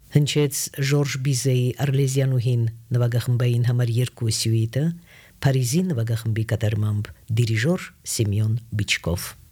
Հնչեց Ժորժ Բիզեի Արլեզյանուհին նվագախմբային համար 2 սյուիտը, Փարիզի նվագախմբի կատարմամբ դիրիժոր Սիմեոն Բիչկով։